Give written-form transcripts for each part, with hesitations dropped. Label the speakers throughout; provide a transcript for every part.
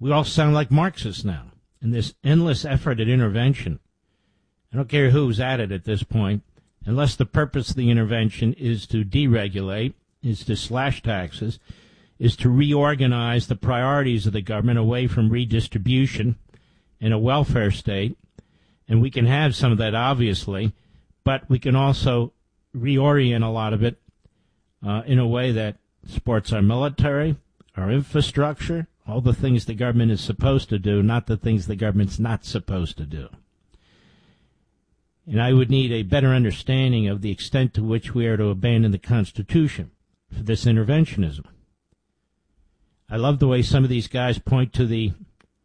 Speaker 1: We all sound like Marxists now in this endless effort at intervention. I don't care who's at it at this point, unless the purpose of the intervention is to deregulate, is to slash taxes, is to reorganize the priorities of the government away from redistribution and a welfare state. And we can have some of that, obviously, but we can also reorient a lot of it in a way that supports our military, our infrastructure, all the things the government is supposed to do, not the things the government's not supposed to do. And I would need a better understanding of the extent to which we are to abandon the Constitution for this interventionism. I love the way some of these guys point to the,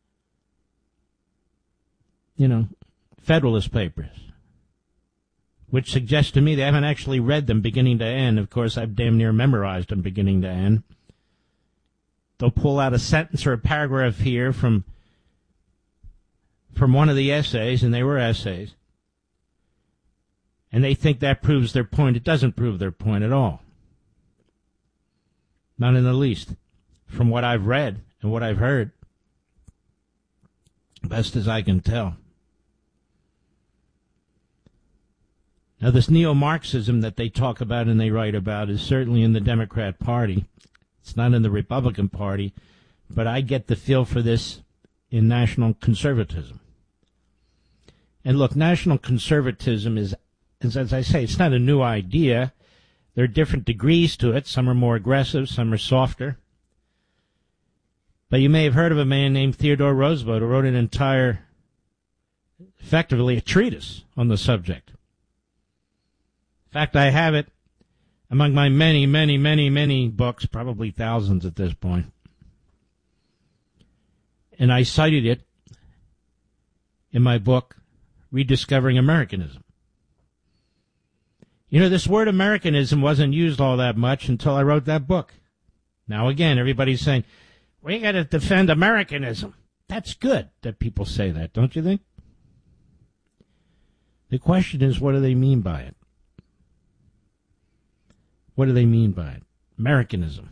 Speaker 1: Federalist Papers, which suggests to me they haven't actually read them beginning to end. Of course, I've damn near memorized them beginning to end. They'll pull out a sentence or a paragraph here from one of the essays, and they were essays, and they think that proves their point. It doesn't prove their point at all. Not in the least. From what I've read and what I've heard, best as I can tell. Now, this neo-Marxism that they talk about and they write about is certainly in the Democrat Party. It's not in the Republican Party, but I get the feel for this in national conservatism. And look, national conservatism is, as I say, it's not a new idea. There are different degrees to it. Some are more aggressive, some are softer. But you may have heard of a man named Theodore Roosevelt who wrote an entire, effectively a treatise on the subject. In fact, I have it among my many, many, many, many books, probably thousands at this point. And I cited it in my book, Rediscovering Americanism. This word Americanism wasn't used all that much until I wrote that book. Now, again, everybody's saying, we got to defend Americanism. That's good that people say that, don't you think? The question is, what do they mean by it? What do they mean by it? Americanism.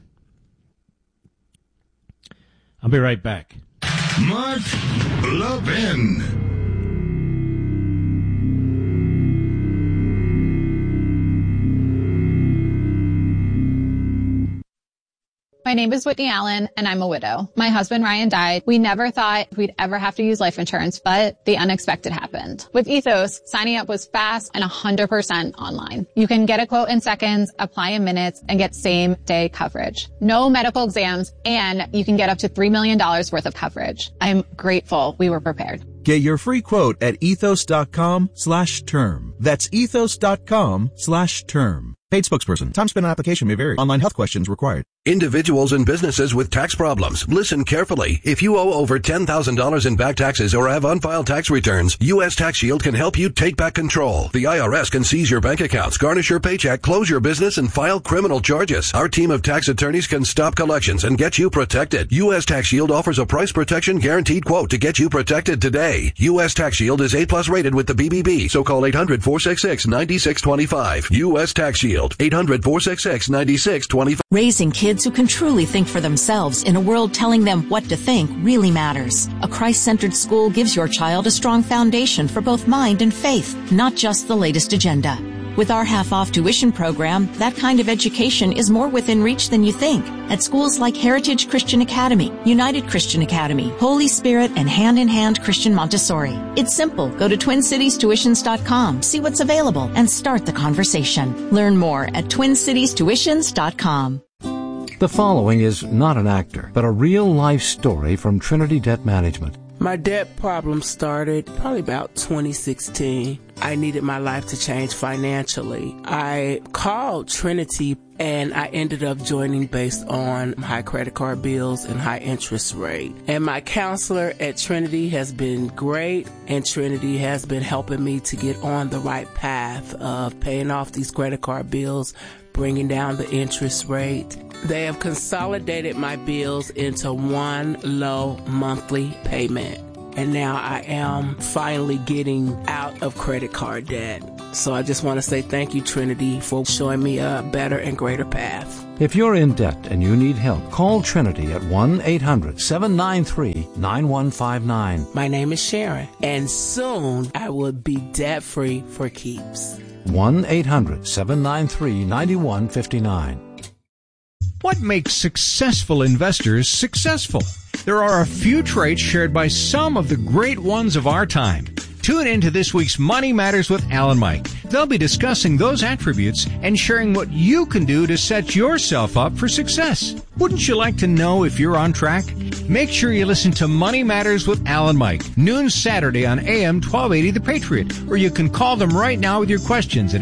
Speaker 1: I'll be right back.
Speaker 2: Mark Levin.
Speaker 3: My name is Whitney Allen, and I'm a widow. My husband, Ryan, died. We never thought we'd ever have to use life insurance, but the unexpected happened. With Ethos, signing up was fast and 100% online. You can get a quote in seconds, apply in minutes, and get same-day coverage. No medical exams, and you can get up to $3 million worth of coverage. I'm grateful we were prepared.
Speaker 4: Get your free quote at ethos.com/term. That's ethos.com/term. Paid spokesperson. Time spent on application may vary. Online health questions required.
Speaker 5: Individuals and businesses with tax problems, listen carefully. If you owe over $10,000 in back taxes or have unfiled tax returns, U.S. Tax Shield can help you take back control. The IRS can seize your bank accounts, garnish your paycheck, close your business, and file criminal charges. Our team of tax attorneys can stop collections and get you protected. U.S. Tax Shield offers a price protection guaranteed quote to get you protected today. U.S. Tax Shield is A+ rated with the BBB, so call 800-466-9625. U.S. Tax Shield, 800-466-9625.
Speaker 6: Raising kids who can truly think for themselves in a world telling them what to think really matters. A Christ-centered school gives your child a strong foundation for both mind and faith, not just the latest agenda. With our half-off tuition program, that kind of education is more within reach than you think. At schools like Heritage Christian Academy, United Christian Academy, Holy Spirit, and Hand in Hand Christian Montessori. It's simple. Go to TwinCitiesTuitions.com, see what's available, and start the conversation. Learn more at TwinCitiesTuitions.com.
Speaker 7: The following is not an actor, but a real-life story from Trinity Debt Management.
Speaker 8: My debt problem started probably about 2016. I needed my life to change financially. I called Trinity and I ended up joining based on high credit card bills and high interest rate. And my counselor at Trinity has been great, and Trinity has been helping me to get on the right path of paying off these credit card bills, bringing down the interest rate. They have consolidated my bills into one low monthly payment. And now I am finally getting out of credit card debt. So I just want to say thank you, Trinity, for showing me a better and greater path.
Speaker 7: If you're in debt and you need help, call Trinity at 1-800-793-9159.
Speaker 8: My name is Sharon, and soon I will be debt-free for keeps.
Speaker 7: 1-800-793-9159.
Speaker 9: What makes successful investors successful? There are a few traits shared by some of the great ones of our time. Tune in to this week's Money Matters with Al and Mike. They'll be discussing those attributes and sharing what you can do to set yourself up for success. Wouldn't you like to know if you're on track? Make sure you listen to Money Matters with Al and Mike, noon Saturday on AM 1280 The Patriot, or you can call them right now with your questions at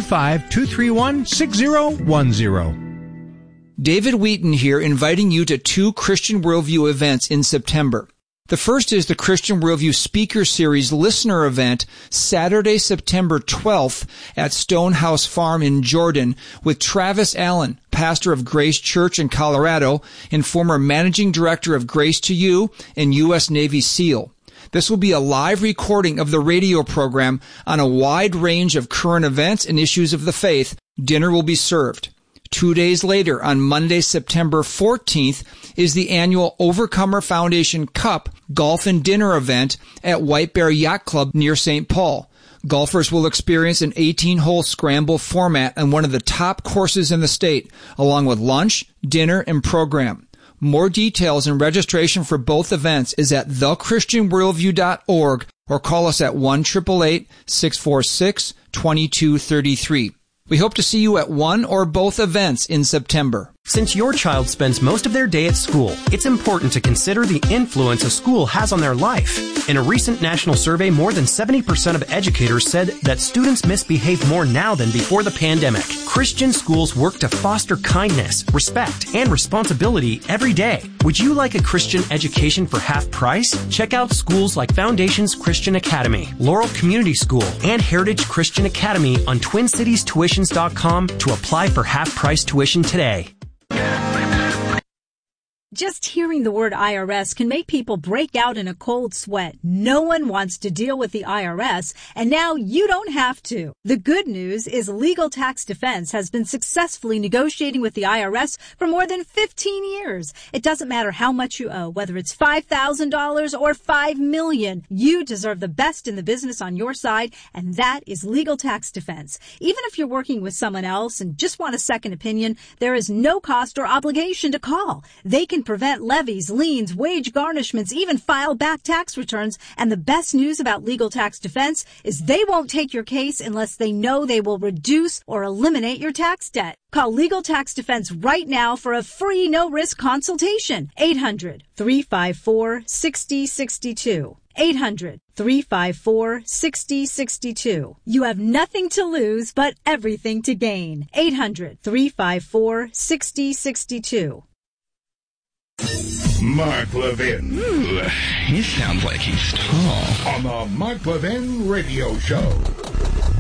Speaker 9: 855-231-6010.
Speaker 10: David Wheaton here, inviting you to 2 Christian Worldview events in September. The first is the Christian Worldview Speaker Series listener event, Saturday, September 12th at Stonehouse Farm in Jordan with Travis Allen, pastor of Grace Church in Colorado and former managing director of Grace to You and U.S. Navy SEAL. This will be a live recording of the radio program on a wide range of current events and issues of the faith. Dinner will be served. 2 days later, on Monday, September 14th, is the annual Overcomer Foundation Cup Golf and Dinner event at White Bear Yacht Club near St. Paul. Golfers will experience an 18-hole scramble format on one of the top courses in the state, along with lunch, dinner, and program. More details and registration for both events is at thechristianworldview.org or call us at 1-888-646-2233. We hope to see you at one or both events in September.
Speaker 11: Since your child spends most of their day at school, it's important to consider the influence a school has on their life. In a recent national survey, more than 70% of educators said that students misbehave more now than before the pandemic. Christian schools work to foster kindness, respect, and responsibility every day. Would you like a Christian education for half price? Check out schools like Foundations Christian Academy, Laurel Community School, and Heritage Christian Academy on TwinCitiesTuitions.com to apply for half-price tuition today.
Speaker 12: Just hearing the word IRS can make people break out in a cold sweat. No one wants to deal with the IRS, and now you don't have to. The good news is Legal Tax Defense has been successfully negotiating with the IRS for more than 15 years. It doesn't matter how much you owe, whether it's $5,000 or $5 million. You deserve the best in the business on your side, and that is Legal Tax Defense. Even if you're working with someone else and just want a second opinion, there is no cost or obligation to call. They can prevent levies, liens, wage garnishments, even file back tax returns. And the best news about Legal Tax Defense is they won't take your case unless they know they will reduce or eliminate your tax debt. Call Legal Tax Defense right now for a free no-risk consultation. 800-354-6062. 800-354-6062. You have nothing to lose but everything to gain. 800-354-6062.
Speaker 2: Mark Levin.
Speaker 13: Ooh, he sounds like he's tall.
Speaker 2: On the Mark Levin Radio Show.